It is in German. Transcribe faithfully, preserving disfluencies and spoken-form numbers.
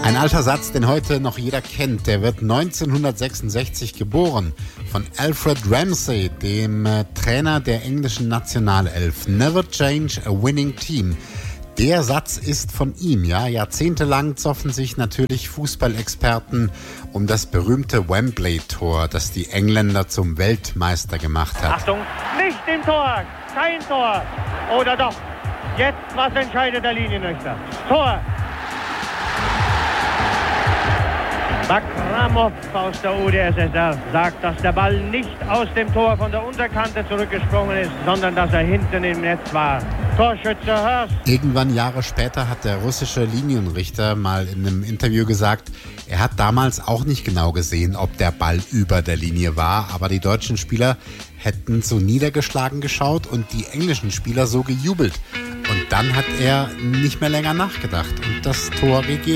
Ein alter Satz, den heute noch jeder kennt. Der wird neunzehnhundertsechsundsechzig geboren von Alfred Ramsey, dem äh, Trainer der englischen Nationalelf. Never change a winning team. Der Satz ist von ihm, ja. Jahrzehntelang zoffen sich natürlich Fußballexperten um das berühmte Wembley-Tor, das die Engländer zum Weltmeister gemacht hat. Achtung, nicht im Tor, kein Tor. Oder doch, jetzt was entscheidet der Linienrichter? Tor. Bakramov aus der U d S S R sagt, dass der Ball nicht aus dem Tor von der Unterkante zurückgesprungen ist, sondern dass er hinten im Netz war. Torschütze Hörst. Irgendwann Jahre später hat der russische Linienrichter mal in einem Interview gesagt, er hat damals auch nicht genau gesehen, ob der Ball über der Linie war, aber die deutschen Spieler hätten so niedergeschlagen geschaut und die englischen Spieler so gejubelt. Und dann hat er nicht mehr länger nachgedacht und das Tor gegeben.